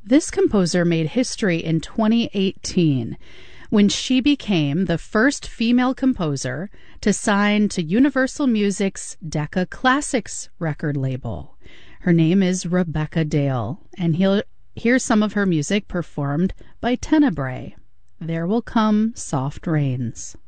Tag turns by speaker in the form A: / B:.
A: This composer made history in 2018 when she became the first female composer to sign to Universal Music's Decca Classics record label. Her name is Rebecca Dale, and here's some of her music performed by Tenebrae. There Will Come Soft Rains.